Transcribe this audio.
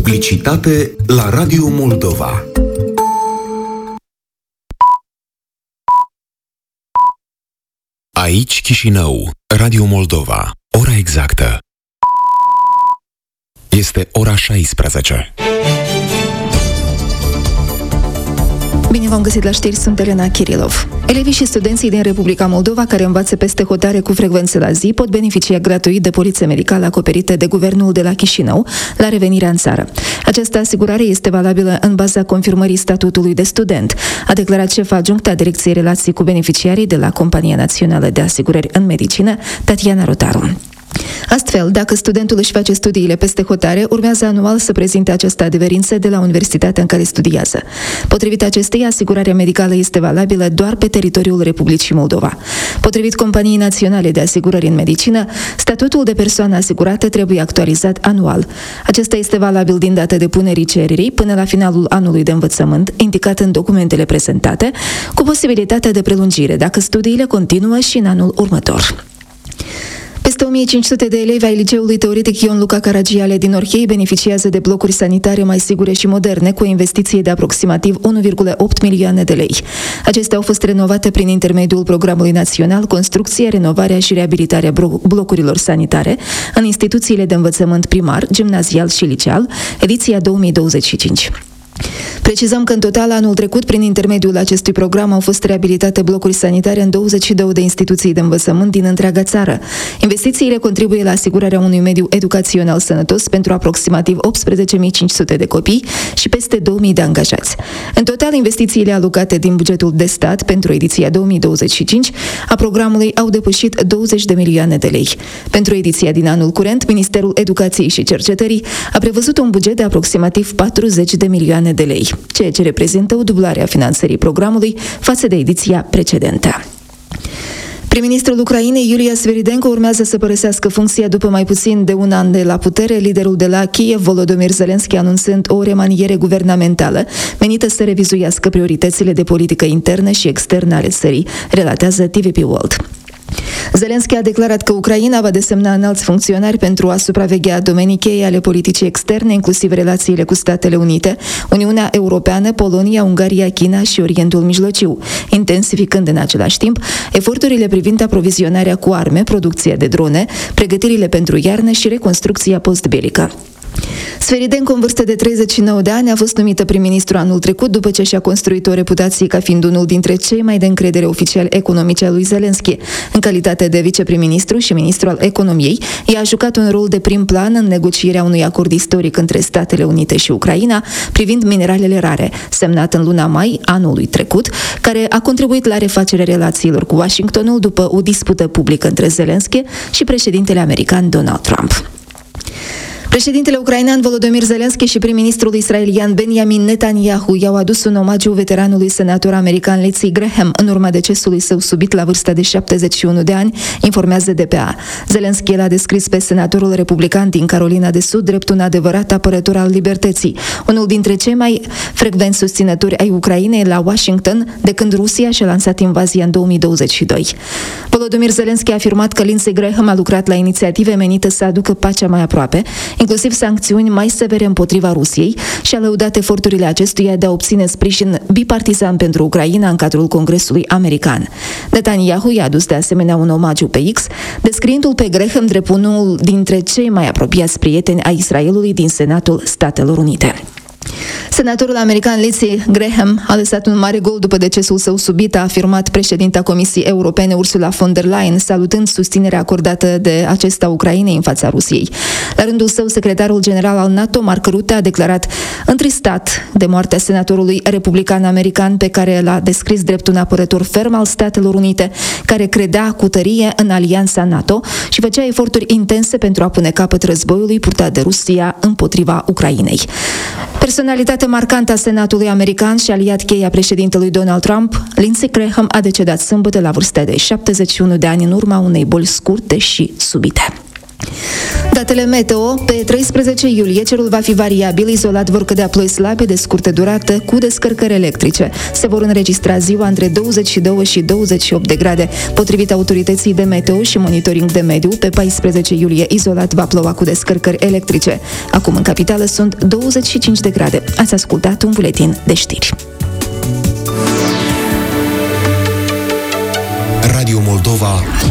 Publicitate la Radio Moldova. Aici Chișinău, Radio Moldova. Ora exactă este ora 16. Bine v-am găsit la știri, sunt Elena Kirilov. Elevii și studenții din Republica Moldova care învață peste hotare cu frecvență la zi pot beneficia gratuit de polițe medicale acoperite de guvernul de la Chișinău la revenirea în țară. Această asigurare este valabilă în baza confirmării statutului de student, a declarat șefa adjunctă a Direcției Relații cu Beneficiarii de la Compania Națională de Asigurări în Medicină, Tatiana Rotaru. Astfel, dacă studentul își face studiile peste hotare, urmează anual să prezinte această adeverință de la universitatea în care studiază. Potrivit acesteia, asigurarea medicală este valabilă doar pe teritoriul Republicii Moldova. Potrivit Companiei Naționale de Asigurări în Medicină, statutul de persoană asigurată trebuie actualizat anual. Acesta este valabil din data depunerii cererii până la finalul anului de învățământ, indicat în documentele prezentate, cu posibilitatea de prelungire dacă studiile continuă și în anul următor. Peste 1500 de elevi ai Liceului Teoretic Ion Luca Caragiale din Orhei beneficiază de blocuri sanitare mai sigure și moderne, cu o investiție de aproximativ 1,8 milioane de lei. Acestea au fost renovate prin intermediul Programului Național Construcție, Renovarea și Reabilitarea blocurilor sanitare în instituțiile de învățământ primar, gimnazial și liceal, ediția 2025. Precizăm că în total anul trecut, prin intermediul acestui program, au fost reabilitate blocuri sanitare în 22 de instituții de învățământ din întreaga țară. Investițiile contribuie la asigurarea unui mediu educațional sănătos pentru aproximativ 18.500 de copii și peste 2.000 de angajați. În total, investițiile alocate din bugetul de stat pentru ediția 2025 a programului au depășit 20 de milioane de lei. Pentru ediția din anul curent, Ministerul Educației și Cercetării a prevăzut un buget de aproximativ 40 de milioane de lei, ceea ce reprezintă o dublare a finanțării programului față de ediția precedentă. Prim-ministrul Ucrainei, Iulia Sviridenko, urmează să părăsească funcția după mai puțin de un an de la putere, liderul de la Kiev, Volodymyr Zelensky, anunțând o remaniere guvernamentală menită să revizuiască prioritățile de politică internă și externă ale țării, relatează TVP World. Zelensky a declarat că Ucraina va desemna înalți funcționari pentru a supraveghea domenii cheie ale politicii externe, inclusiv relațiile cu Statele Unite, Uniunea Europeană, Polonia, Ungaria, China și Orientul Mijlociu, intensificând în același timp eforturile privind aprovizionarea cu arme, producția de drone, pregătirile pentru iarnă și reconstrucția postbelică. Sviridenko, în vârstă de 39 de ani, a fost numită prim-ministru anul trecut după ce și-a construit o reputație ca fiind unul dintre cei mai de încredere oficiali economici al lui Zelensky. În calitate de viceprim-ministru și ministru al economiei, i-a jucat un rol de prim plan în negocierea unui acord istoric între Statele Unite și Ucraina privind mineralele rare, semnat în luna mai anului trecut, care a contribuit la refacerea relațiilor cu Washingtonul după o dispută publică între Zelensky și președintele american Donald Trump. Președintele ucrainean Volodymyr Zelensky și prim-ministrul israelian Benjamin Netanyahu i-au adus un omagiu veteranului senator american Lindsey Graham în urma decesului său subit la vârsta de 71 de ani, informează DPA. Zelensky l-a descris pe senatorul republican din Carolina de Sud drept un adevărat apărător al libertății, unul dintre cei mai frecvenți susținători ai Ucrainei la Washington de când Rusia și-a lansat invazia în 2022. Volodymyr Zelensky a afirmat că Lindsey Graham a lucrat la inițiative menite să aducă pacea mai aproape, inclusiv sancțiuni mai severe împotriva Rusiei, și a lăudat eforturile acestuia de a obține sprijin bipartizan pentru Ucraina în cadrul Congresului american. Netanyahu i-a adus de asemenea un omagiu pe X, descriindu-l pe Graham drept unul dintre cei mai apropiați prieteni ai Israelului din Senatul Statelor Unite. Senatorul american Lindsey Graham a lăsat un mare gol după decesul său subit, a afirmat președinta Comisiei Europene Ursula von der Leyen, salutând susținerea acordată de acesta Ucrainei în fața Rusiei. La rândul său, secretarul general al NATO, Mark Rutte, a declarat întristat de moartea senatorului republican american, pe care l-a descris drept un apărător ferm al Statelor Unite, care credea cu tărie în alianța NATO și făcea eforturi intense pentru a pune capăt războiului purtat de Rusia împotriva Ucrainei. Personalitate marcantă a Senatului american și aliat cheie a președintelui Donald Trump, Lindsey Graham a decedat sâmbătă la vârsta de 71 de ani în urma unei boli scurte și subite. Datele meteo: pe 13 iulie cerul va fi variabil, izolat vor cădea ploi slabe de scurtă durată cu descărcări electrice. Se vor înregistra ziua între 22 și 28 de grade. Potrivit autorității de meteo și monitoring de mediu, pe 14 iulie izolat va ploua cu descărcări electrice. Acum în capitală sunt 25 de grade. Ați ascultat un buletin de știri. Radio Moldova